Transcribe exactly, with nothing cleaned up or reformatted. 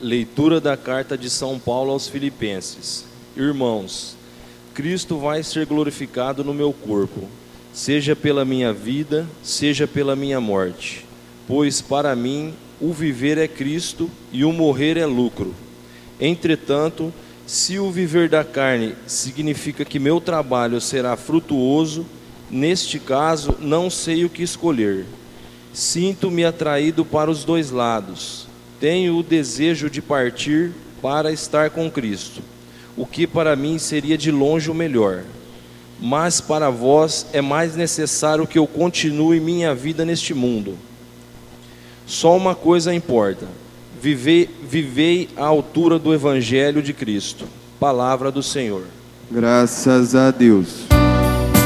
Leitura da carta de São Paulo aos Filipenses. Irmãos, Cristo vai ser glorificado no meu corpo, seja pela minha vida, seja pela minha morte. Pois para mim o viver é Cristo e o morrer é lucro. Entretanto, se o viver da carne significa que meu trabalho será frutuoso, neste caso não sei o que escolher. Sinto-me atraído para os dois lados. Tenho o desejo de partir para estar com Cristo, o que para mim seria de longe o melhor. Mas para vós é mais necessário que eu continue minha vida neste mundo. Só uma coisa importa: vivei, vivei à altura do Evangelho de Cristo. Palavra do Senhor. Graças a Deus.